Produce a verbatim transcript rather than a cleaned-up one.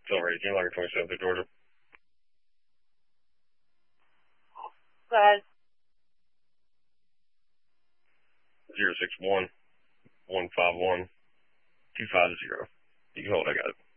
Silver eighteen, Larry twenty-seven through Georgia. Go ahead. Zero six one one five one two five zero. You can hold. I got it.